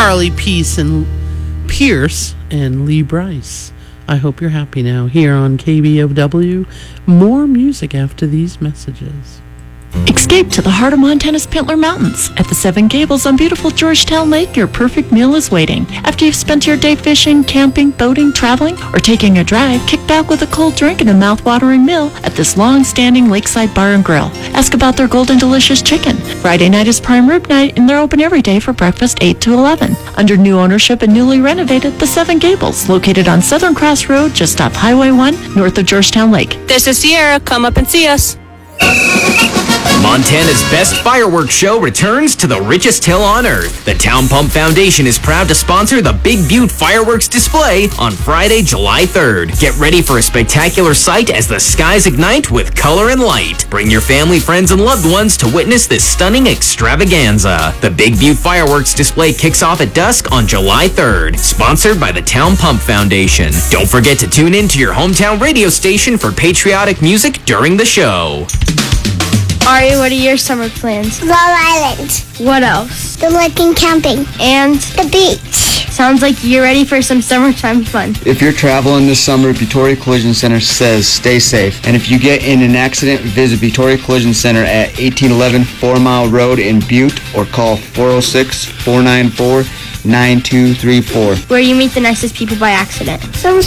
Charlie Pierce and Lee Brice. I hope you're happy now. Here on KBOW, more music after these messages. Escape to the heart of Montana's Pintler Mountains. At the Seven Gables on beautiful Georgetown Lake, your perfect meal is waiting. After you've spent your day fishing, camping, boating, traveling, or taking a drive, kick back with a cold drink and a mouth-watering meal at this long-standing lakeside bar and grill. Ask about their golden delicious chicken. Friday night is prime rib night, and they're open every day for breakfast 8 to 11. Under new ownership and newly renovated, the Seven Gables, located on Southern Cross Road, just off Highway 1, north of Georgetown Lake. This is Sierra. Come up and see us. Montana's best fireworks show returns to the richest hill on earth. The Town Pump Foundation is proud to sponsor the Big Butte Fireworks Display on Friday, July 3rd. Get ready for a spectacular sight as the skies ignite with color and light. Bring your family, friends, and loved ones to witness this stunning extravaganza. The Big Butte Fireworks Display kicks off at dusk on July 3rd. Sponsored by the Town Pump Foundation. Don't forget to tune in to your hometown radio station for patriotic music during the show. Ari, what are your summer plans? Long Island. What else? The lake and camping. And? The beach. Sounds like you're ready for some summertime fun. If you're traveling this summer, Peoria Collision Center says stay safe. And if you get in an accident, visit Peoria Collision Center at 1811 4 Mile Road in Butte or call 406-494-9234. Where you meet the nicest people by accident. Summer.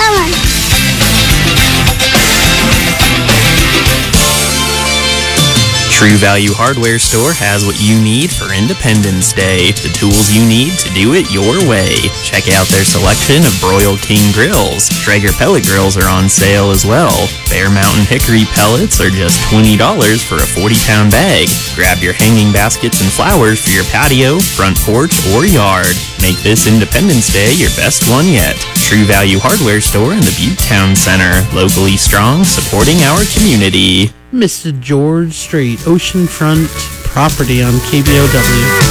True Value Hardware Store has what you need for Independence Day. The tools you need to do it your way. Check out their selection of Broil King grills. Traeger pellet grills are on sale as well. Bear Mountain Hickory pellets are just $20 for a 40-pound bag. Grab your hanging baskets and flowers for your patio, front porch, or yard. Make this Independence Day your best one yet. True Value Hardware Store in the Butte Town Center. Locally strong, supporting our community. Mr. George Strait, oceanfront property on KBOW.